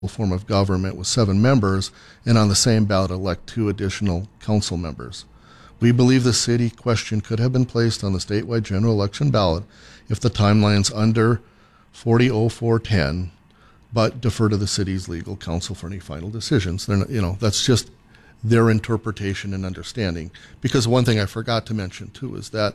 form of government with 7 members, and on the same ballot elect 2 additional council members. We believe the city question could have been placed on the statewide general election ballot if the timeline's under 400410, but defer to the city's legal counsel for any final decisions. They're not, that's just their interpretation and understanding. Because one thing I forgot to mention too is that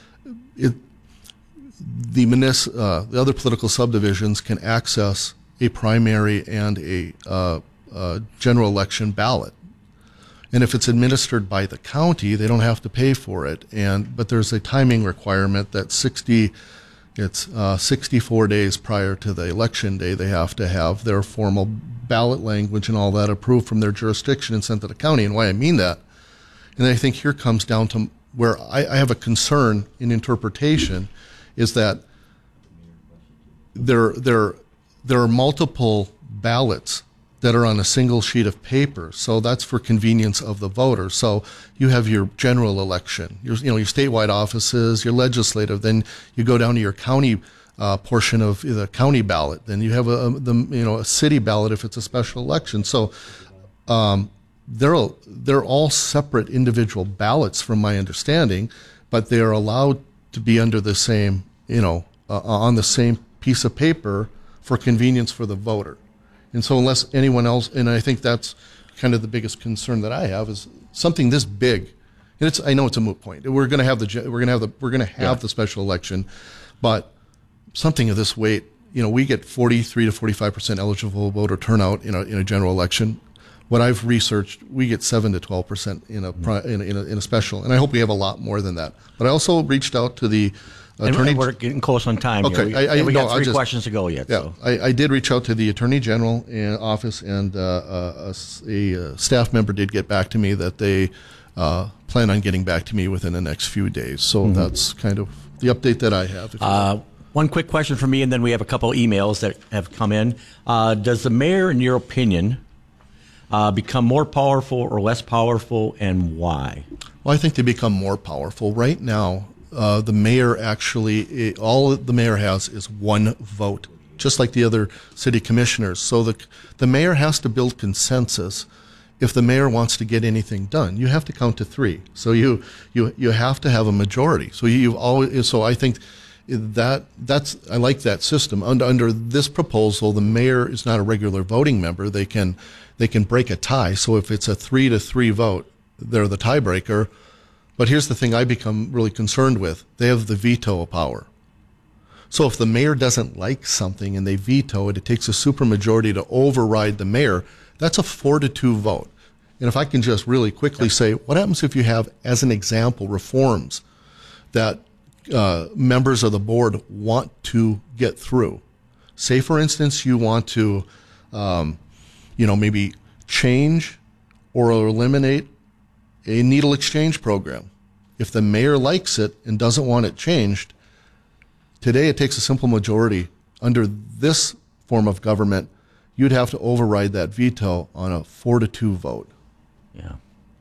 the other political subdivisions can access a primary and a general election ballot. And if it's administered by the county, they don't have to pay for it. But there's a timing requirement that 64 days prior to the election day, they have to have their formal ballot language and all that approved from their jurisdiction and sent to the county. And why I mean that, and I think here comes down to where I have a concern in interpretation, is that there are multiple ballots that are on a single sheet of paper. So that's for convenience of the voter. So you have your general election, your statewide offices, your legislative, then you go down to your county portion of the county ballot. Then you have a city ballot if it's a special election. So they're all separate individual ballots from my understanding, but they are allowed to be under the same, on the same piece of paper for convenience for the voter. And so unless anyone else, and I think that's kind of the biggest concern that I have, is something this big. And I know it's a moot point. We're going to have the special election, but something of this weight, we get 43 to 45% eligible voter turnout in a general election. What I've researched, we get 7 to 12% in a special, and I hope we have a lot more than that. But I also reached out to the attorney. And we're getting close on time. Okay, here. We got 3 questions to go yet. Yeah, so. I did reach out to the Attorney General office, and a staff member did get back to me that they plan on getting back to me within the next few days. So that's kind of the update that I have. One quick question from me, and then we have a couple emails that have come in. Does the mayor, in your opinion, become more powerful or less powerful, and why? Well, I think they become more powerful. Right now, the mayor all the mayor has is 1 vote, just like the other city commissioners. So the mayor has to build consensus. If the mayor wants to get anything done, you have to count to 3. So you have to have a majority. So I think I like that system. Under this proposal, the mayor is not a regular voting member. They can break a tie. So if it's a 3-3 vote, they're the tiebreaker. But here's the thing I become really concerned with. They have the veto power. So if the mayor doesn't like something and they veto it, it takes a supermajority to override the mayor. That's a 4-2 vote. And if I can just really quickly say, what happens if you have, as an example, reforms that members of the board want to get through? Say, for instance, you want to, maybe change or eliminate a needle exchange program. If the mayor likes it and doesn't want it changed, today it takes a simple majority. Under this form of government, you'd have to override that veto on a 4-2 vote. Yeah.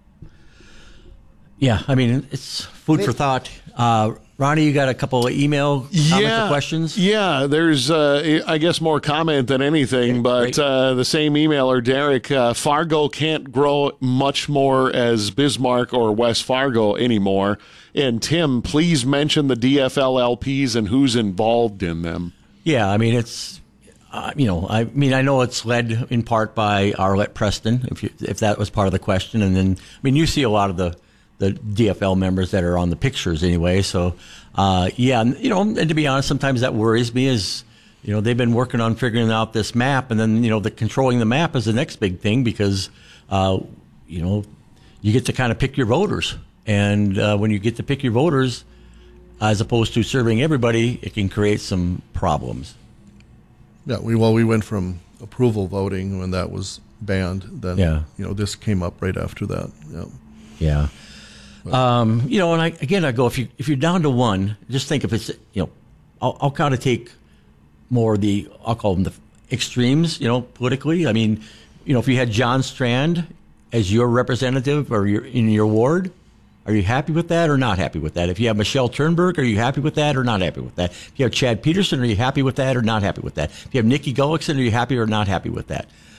Yeah, I mean, it's food for thought. Ronnie, you got a couple of email comments or questions? Yeah, there's, I guess, more comment than anything, but the same emailer, Derek, Fargo can't grow much more as Bismarck or West Fargo anymore. And Tim, please mention the DFL LPs and who's involved in them. Yeah, I mean, it's, I know it's led in part by Arlette Preston, if that was part of the question. And then, you see a lot of the DFL members that are on the pictures anyway. So, and to be honest, sometimes that worries me is, they've been working on figuring out this map, and then, the controlling the map is the next big thing because, you get to kind of pick your voters. And when you get to pick your voters, as opposed to serving everybody, it can create some problems. Yeah, we went from approval voting when that was banned. Then, this came up right after that. Yeah. Yeah. And I go, if you're down to 1, just think if it's, I'll kind of take more I'll call them the extremes, politically. I mean, if you had John Strand as your representative or in your ward, Are you happy with that or not happy with that? If you have Michelle Turnberg, are you happy with that or not happy with that? If you have Chad Peterson, are you happy with that or not happy with that? If you have Nikki Gullickson, are you happy or not happy with that?